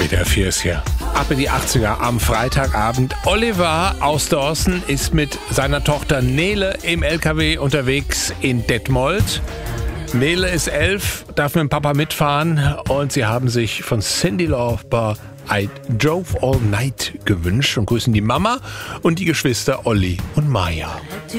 WDR 4 ist hier. Ab in die 80er am Freitagabend. Oliver aus Dorsten ist mit seiner Tochter Nele im LKW unterwegs in Detmold. Nele ist 11, darf mit dem Papa mitfahren und sie haben sich von Cyndi Lauper I Drove All Night gewünscht und grüßen die Mama und die Geschwister Olli und Maya.